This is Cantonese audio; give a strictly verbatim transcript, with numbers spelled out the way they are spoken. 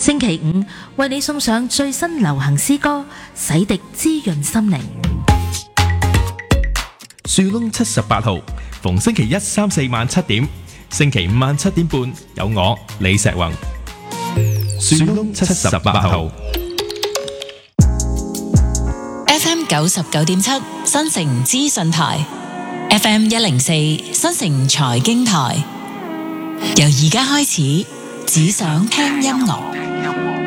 星期五為你送上最新流行詩歌，洗滌滋潤心靈。 樹窿七十八號，逢星期一、三、四晚七點，星期五晚七點半有我李石宏。樹窿七十八號 F M 九十九點七新城資訊台 ，F M 一零四新城財經台。由而家開始，只想聽音樂。